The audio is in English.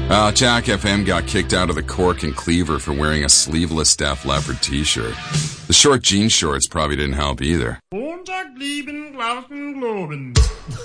Jack FM got kicked out of the Cork and Cleaver for wearing a sleeveless Def Leppard t-shirt. The short jean shorts probably didn't help either.